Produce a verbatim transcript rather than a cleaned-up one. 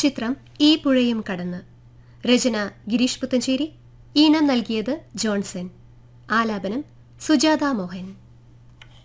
ചിത്രം ഈ പുഴയും കടന്ന്. രചന ഗിരീഷ് പുത്തഞ്ചേരി. ഈണം നൽകിയത് ജോൺസൺ. ആലാപനം സുജാത മോഹൻ.